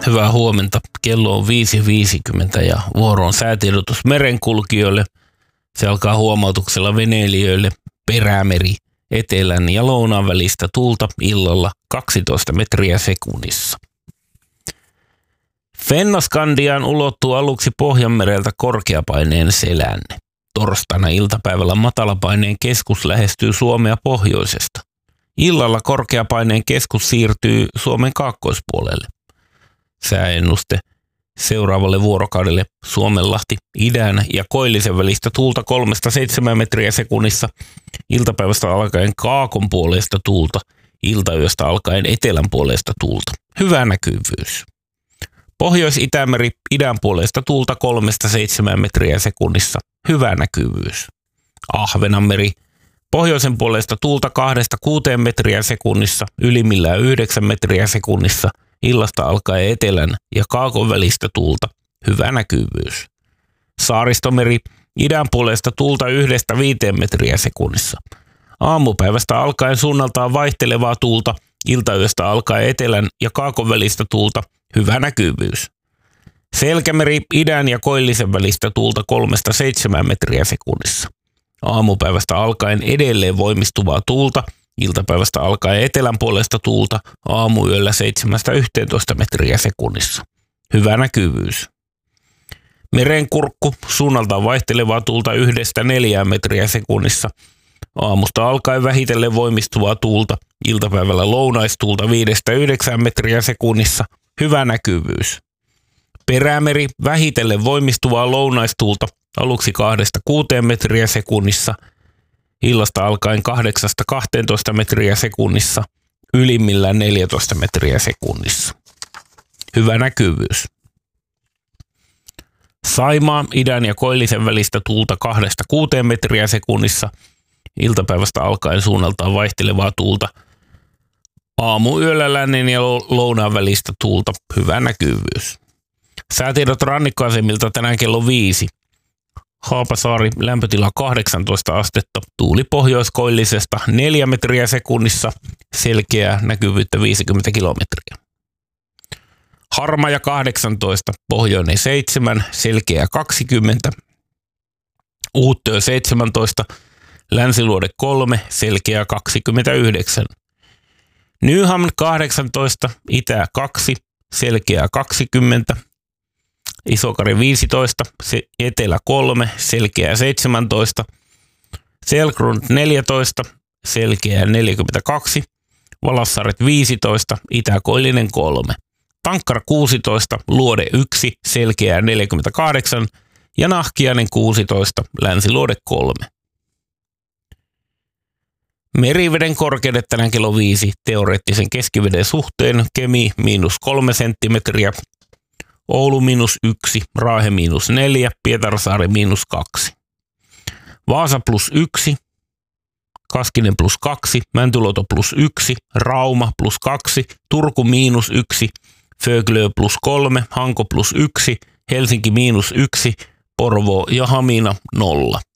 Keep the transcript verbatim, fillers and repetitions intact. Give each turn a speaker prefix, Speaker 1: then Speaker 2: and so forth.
Speaker 1: Hyvää huomenta. Kello on viisi viisikymmentä ja vuoro on säätiedotus merenkulkijoille. Se alkaa huomautuksella veneilijöille. Perämeri, etelän ja lounaan välistä tuulta illalla kaksitoista metriä sekunnissa. Fennoskandiaan ulottuu aluksi Pohjanmereltä korkeapaineen selänne. Torstaina iltapäivällä matalapaineen keskus lähestyy Suomea pohjoisesta. Illalla korkeapaineen keskus siirtyy Suomen kaakkoispuolelle. Sääennuste seuraavalle vuorokaudelle: Suomenlahti idän ja koillisen välistä tuulta kolmesta seitsemään metriä sekunnissa, iltapäivästä alkaen kaakon puolesta tuulta, iltayöstä alkaen etelän puolesta tuulta. Hyvä näkyvyys. Pohjois-Itämeri idän puolesta tuulta kolmesta seitsemään metriä sekunnissa. Hyvä näkyvyys. Ahvenanmeri pohjoisen puolesta tuulta kahdesta kuuteen metriä sekunnissa, ylimmillään yhdeksän metriä sekunnissa, illasta alkaen etelän ja kaakon välistä tuulta. Hyvä näkyvyys. Saaristomeri idän puolesta tuulta yhdestä viiteen metriä sekunnissa. Aamupäivästä alkaen suunnaltaan vaihtelevaa tuulta, iltayöstä alkaen etelän ja kaakon välistä tuulta. Hyvä näkyvyys. Selkämeri idän ja koillisen välistä tuulta kolmesta seitsemään metriä sekunnissa. Aamupäivästä alkaen edelleen voimistuvaa tuulta, iltapäivästä alkaen etelän puolesta tuulta, aamuyöllä seitsemästä yhteentoista metriä sekunnissa. Hyvä näkyvyys. Merenkurkku suunnaltaan vaihtelevaa tuulta yhdestä neljään metriä sekunnissa. Aamusta alkaen vähitellen voimistuvaa tuulta, iltapäivällä lounaistuulta viidestä yhdeksään metriä sekunnissa. Hyvä näkyvyys. Perämeri vähitellen voimistuvaa lounaistuulta, aluksi kahdesta kuuteen metriä sekunnissa, illasta alkaen kahdeksasta kahteentoista metriä sekunnissa, ylimmillään neljätoista metriä sekunnissa. Hyvä näkyvyys. Saimaa idän ja koillisen välistä tuulta kahdesta kuuteen metriä sekunnissa, iltapäivästä alkaen suunnaltaan vaihtelevaa tuulta, aamuyöllä lännen ja lounaan välistä tuulta. Hyvä näkyvyys. Säätiedot rannikkoasemilta tänään kello viisi. Haapasaari lämpötila kahdeksantoista astetta, tuuli pohjoiskoillisesta neljä metriä sekunnissa, selkeää näkyvyyttä viisikymmentä kilometriä. Harmaja kahdeksantoista, pohjoinen seitsemän, selkeää kaksikymmentä. Uuttöö seitsemäntoista, länsiluode kolme, selkeää kaksikymmentäyhdeksän. Nyhamn kahdeksantoista, itä kaksi, selkeää kaksikymmentä. Isokari viisitoista, etelä kolme, selkeää seitsemäntoista. Selgrund neljätoista, selkeää neljäkymmentäkaksi. Valassaaret viisitoista, itäkoillinen kolme. Tankkara kuusitoista, luode yksi, selkeää neljäkymmentäkahdeksan. Ja Nahkiainen kuusitoista, länsiluode kolme. Meriveden korkeudet tänään kello viisi, teoreettisen keskiveden suhteen: Kemi miinus kolme senttimetriä, Oulu miinus yksi, Raahe miinus neljä, Pietarsaari miinus kaksi. Vaasa plus yksi, Kaskinen plus kaksi, Mäntyluoto plus yksi, Rauma plus kaksi, Turku miinus yksi, Föglö plus kolme, Hanko plus yksi, Helsinki miinus yksi, Porvoo ja Hamina nolla.